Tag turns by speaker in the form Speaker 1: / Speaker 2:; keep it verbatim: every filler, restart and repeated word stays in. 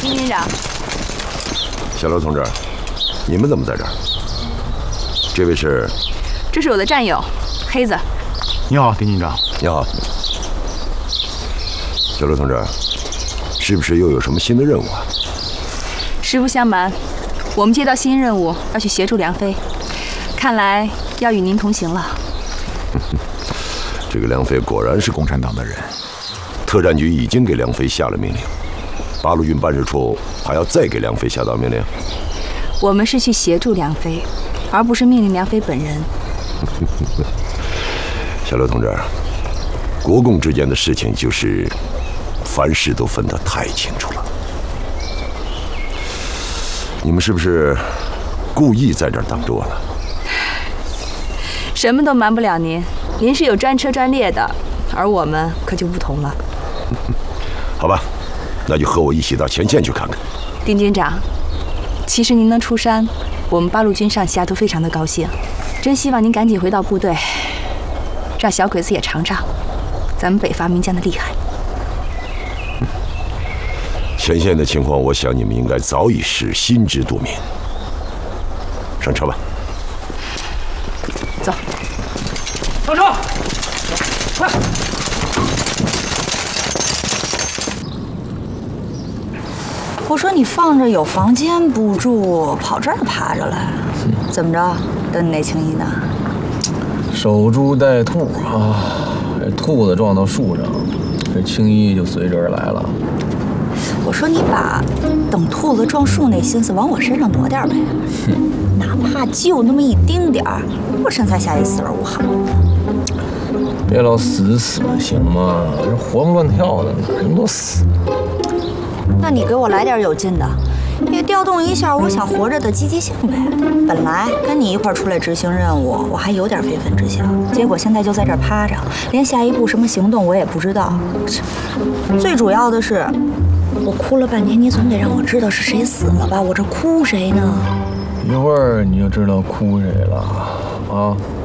Speaker 1: 丁军长。
Speaker 2: 小刘同志，你们怎么在这儿？这位是？
Speaker 1: 这是我的战友，黑子。
Speaker 3: 你好，丁军长。
Speaker 2: 你好，小刘同志，是不是又有什么新的任务啊？
Speaker 1: 实不相瞒，我们接到新任务，要去协助梁飞，看来要与您同行了。
Speaker 2: 这个梁飞果然是共产党的人，特战局已经给梁飞下了命令，八路军办事处还要再给梁飞下达命令。
Speaker 1: 我们是去协助梁飞，而不是命令梁飞本人。
Speaker 2: 小刘同志，国共之间的事情就是凡事都分得太清楚了。你们是不是故意在这儿等着我呢？
Speaker 1: 什么都瞒不了您，您是有专车专列的，而我们可就不同了。
Speaker 2: 好吧，那就和我一起到前线去看看。
Speaker 1: 丁军长，其实您能出山，我们八路军上下都非常的高兴，真希望您赶紧回到部队，让小鬼子也尝尝咱们北伐名将的厉害。
Speaker 2: 前线的情况，我想你们应该早已是心知肚明。上车吧。
Speaker 1: 走。
Speaker 3: 上车！快！
Speaker 4: 我说你放着有房间不住，跑这儿爬着来，怎么着？等你那青衣呢？
Speaker 5: 守株待兔啊！这兔子撞到树上，这青衣就随之而来了。
Speaker 4: 我说你把等兔子撞树那心思往我身上挪点呗，哪怕就那么一丁点儿，我身材下也死而无憾。
Speaker 5: 别老死死行吗？这活蹦乱跳的，哪那么多死？
Speaker 4: 那你给我来点有劲的，也调动一下我想活着的积极性呗。本来跟你一块出来执行任务，我还有点非分之想，结果现在就在这儿趴着，连下一步什么行动我也不知道。最主要的是，我哭了半天，你总得让我知道是谁死了吧？我这哭谁呢？
Speaker 5: 一会儿你就知道哭谁了啊！